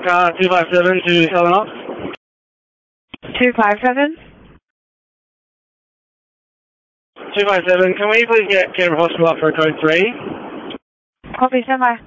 car 257 to Southern Ops. 257? 257, can we please get Canberra Hospital up for a code 3? Copy, stand by.